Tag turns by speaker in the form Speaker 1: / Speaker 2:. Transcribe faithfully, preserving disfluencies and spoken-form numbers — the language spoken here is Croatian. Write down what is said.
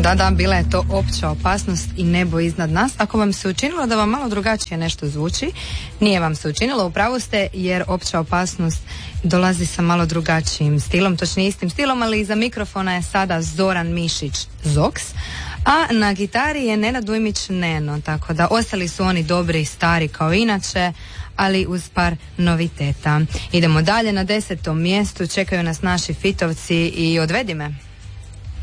Speaker 1: Da, da, bila je to Opća opasnost i Nebo iznad nas. Ako vam se učinilo da vam malo drugačije nešto zvuči, nije vam se učinilo, upravo ste, jer Opća opasnost dolazi sa malo drugačijim stilom, točnije istim stilom, ali iza mikrofona je sada Zoran Mišić Zoks, a na gitari je Nenad Ujmić Neno, tako da ostali su oni dobri i stari kao inače, ali uz par noviteta. Idemo dalje, na desetom mjestu čekaju nas naši fitovci i Odvedi me.